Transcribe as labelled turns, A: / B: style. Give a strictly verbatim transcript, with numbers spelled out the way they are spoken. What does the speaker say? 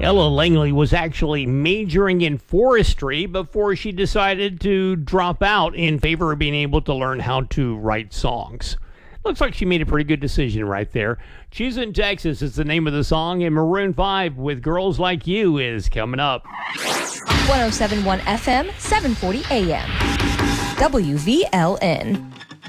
A: Ella Langley was actually majoring in forestry before she decided to drop out in favor of being able to learn how to write songs. Looks like she made a pretty good decision right there. Choosing Texas is the name of the song, and Maroon five with Girls Like You is coming up.
B: one oh seven point one F M, seven forty A M. W V L N.